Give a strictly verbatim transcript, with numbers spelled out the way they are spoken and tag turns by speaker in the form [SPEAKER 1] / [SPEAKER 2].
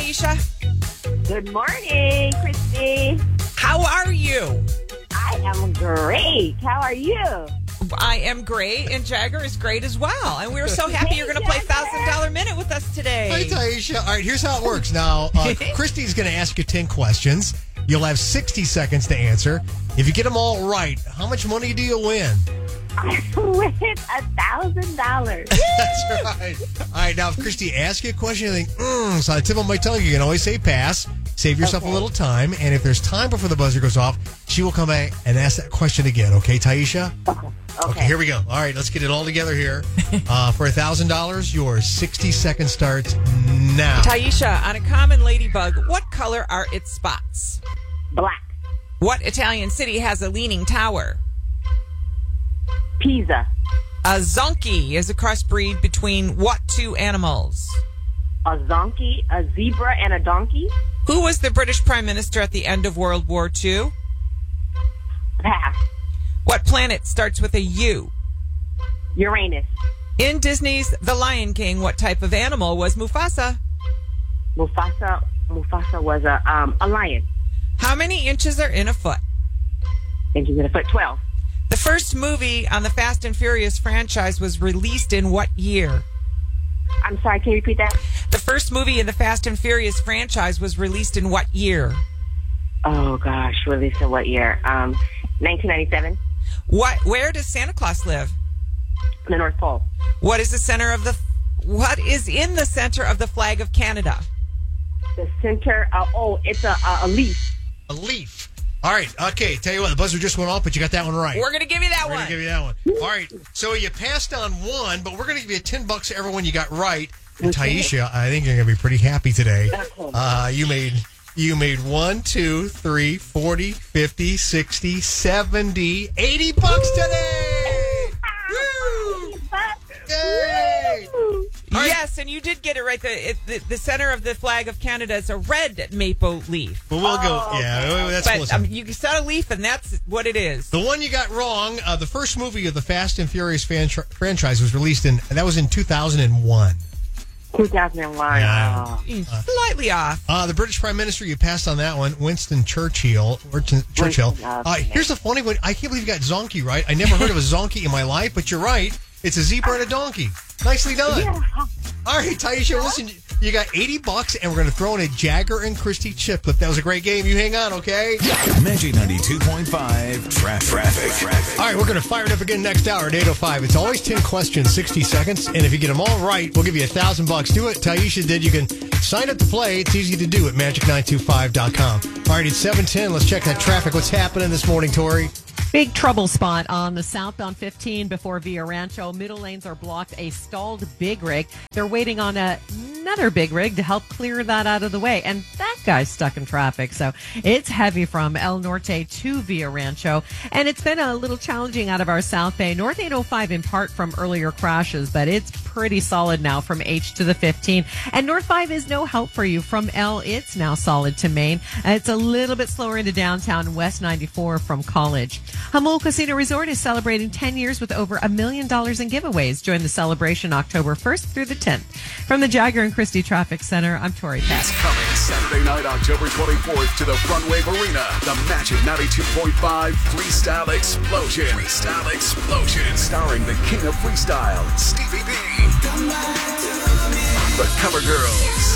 [SPEAKER 1] Taisha.
[SPEAKER 2] Good morning, Christy.
[SPEAKER 1] How are you?
[SPEAKER 2] I am great. How are you?
[SPEAKER 1] I am great, and Jagger is great as well. And we're so happy you're going to play one thousand dollars Minute with us today.
[SPEAKER 3] Hi, Taisha. All right, here's how it works. Now, uh, Christy's going to ask you ten questions. You'll have sixty seconds to answer. If you get them all right, how much money do you win?
[SPEAKER 2] I win a thousand dollars.
[SPEAKER 3] That's right. All right, now, if Christy asks you a question, you think, mm, so I tip on my tongue, you can always say pass. Save yourself okay. a little time. And if there's time before the buzzer goes off, she will come back and ask that question again. Okay, Taisha?
[SPEAKER 2] Okay. Okay.
[SPEAKER 3] Okay, here we go. All right, let's get it all together here. Uh, for one thousand dollars, your sixty seconds starts now.
[SPEAKER 1] Taisha, on a common ladybug, what color are its spots?
[SPEAKER 2] Black.
[SPEAKER 1] What Italian city has a leaning tower?
[SPEAKER 2] Pisa.
[SPEAKER 1] A zonkey is a crossbreed between what two animals?
[SPEAKER 2] A zonkey, a zebra, and a donkey.
[SPEAKER 1] Who was the British Prime Minister at the end of World War Two?
[SPEAKER 2] Pass.
[SPEAKER 1] What planet starts with a U?
[SPEAKER 2] Uranus.
[SPEAKER 1] In Disney's The Lion King, what type of animal was Mufasa?
[SPEAKER 2] Mufasa. Mufasa was a um a lion.
[SPEAKER 1] How many inches are in a foot?
[SPEAKER 2] Inches in a foot. Twelve.
[SPEAKER 1] The first movie on the Fast and Furious franchise was released in what year?
[SPEAKER 2] I'm sorry, can you repeat that?
[SPEAKER 1] The first movie in the Fast and Furious franchise was released in what year?
[SPEAKER 2] Oh, gosh. Released in what year? Um, nineteen ninety-seven.
[SPEAKER 1] What? Where does Santa Claus live?
[SPEAKER 2] The North Pole.
[SPEAKER 1] What is the center of the... What is in the center of the flag of Canada?
[SPEAKER 2] The center... Uh, oh, it's a, a, a leaf.
[SPEAKER 3] A leaf. All right. Okay. Tell you what, the buzzer just went off, but you got that one right.
[SPEAKER 1] We're going to give you that
[SPEAKER 3] we're
[SPEAKER 1] one.
[SPEAKER 3] We're going to give you that one. All right. So you passed on one, but we're going to give you ten bucks to everyone you got right. And Taisha, I think you're going to be pretty happy today. Uh, you made you made one, two, three, forty, fifty, sixty, seventy, eighty bucks today. Woo! Yay!
[SPEAKER 1] Yes, and you did get it right. The, it, the the center of the flag of Canada is a red maple leaf.
[SPEAKER 3] Well, we'll go.
[SPEAKER 2] Oh,
[SPEAKER 3] yeah,
[SPEAKER 2] okay.
[SPEAKER 3] that's
[SPEAKER 1] but
[SPEAKER 3] close.
[SPEAKER 1] um, you said a leaf, and that's what it is.
[SPEAKER 3] The one you got wrong. Uh, the first movie of the Fast and Furious fan- franchise was released in. That was in two thousand one.
[SPEAKER 2] two thousand one.
[SPEAKER 3] Yeah.
[SPEAKER 2] Oh.
[SPEAKER 1] Slightly off.
[SPEAKER 3] Uh, the British Prime Minister, you passed on that one, Winston Churchill. Winston Churchill. Uh, here's the funny one. I can't believe you got zonkey right. I never heard of a zonkey in my life, but you're right. It's a zebra and a donkey. Nicely done.
[SPEAKER 2] Yeah.
[SPEAKER 3] All right, Taisha, listen, you got eighty bucks, and we're going to throw in a Jagger and Christy chip clip. That was a great game. You hang on, okay?
[SPEAKER 4] Magic ninety-two point five tra- traffic. traffic.
[SPEAKER 3] All right, we're going to fire it up again next hour at eight oh five. It's always ten questions, sixty seconds, and if you get them all right, we'll give you a thousand bucks. Do it. Taisha did. You can sign up to play. It's easy to do at magic nine two five dot com. All right, it's seven ten. Let's check that traffic. What's happening this morning, Tori?
[SPEAKER 5] Big trouble spot on the southbound fifteen before Villa Rancho. Middle lanes are blocked. A stalled big rig. They're waiting on a, another big rig to help clear that out of the way. And that guy's stuck in traffic. So it's heavy from El Norte to Villa Rancho. And it's been a little challenging out of our South Bay. North eight oh five in part from earlier crashes, but it's pretty solid now from H to the fifteen. And North five is no help for you from L. It's now solid to Main. And it's a little bit slower into downtown West ninety-four from College. Hamul Casino Resort is celebrating ten years with over a million dollars in giveaways. Join the celebration October first through the tenth. From the Jagger and Christie Traffic Center, I'm Tori Peck.
[SPEAKER 4] It's coming Saturday night, October twenty-fourth to the Front Wave Arena. The Magic ninety-two point five Freestyle Explosion. Freestyle Explosion. Starring the King of Freestyle, Stevie B. The Cover Girls.